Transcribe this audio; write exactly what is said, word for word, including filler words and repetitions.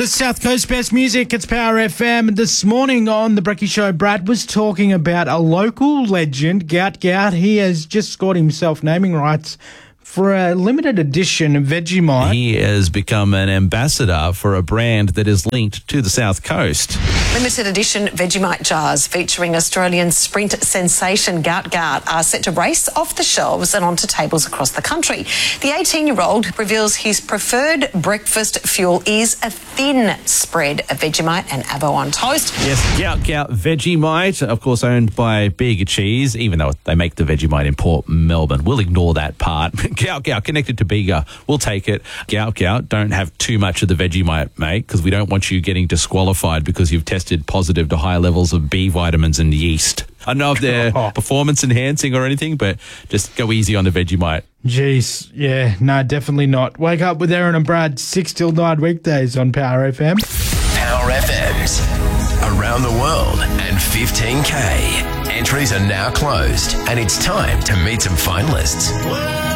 The South Coast Best Music, it's Power F M. This morning on The Brekkie Show, Brad was talking about a local legend, Gout Gout. He has just scored himself naming rights for a limited edition of Vegemite. He has become an ambassador for a brand that is linked to the South Coast. Limited edition Vegemite jars featuring Australian sprint sensation Gout Gout are set to race off the shelves and onto tables across the country. The eighteen-year-old reveals his preferred breakfast fuel is a thin spread of Vegemite and avo on toast. Yes, Gout Gout Vegemite, of course owned by Bega Cheese, even though they make the Vegemite in Port Melbourne. We'll ignore that part. Gout Gout, connected to Bega. We'll take it. Gout Gout, don't have too much of the Vegemite, mate, because we don't want you getting disqualified because you've tested positive to high levels of B vitamins and yeast. I don't know if they're oh. performance enhancing or anything, but just go easy on the Vegemite. Jeez, yeah, no, definitely not. Wake up with Aaron and Brad, six till nine weekdays on Power F M. Power F M's around the world and fifteen K. Entries are now closed, and it's time to meet some finalists.